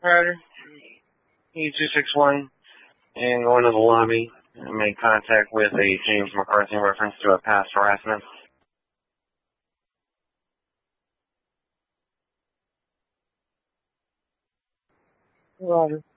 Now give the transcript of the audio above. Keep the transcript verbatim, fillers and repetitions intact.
Roger. E two six one and going to the lobby. I made contact with a James McCarthy in reference to a past harassment. Roger.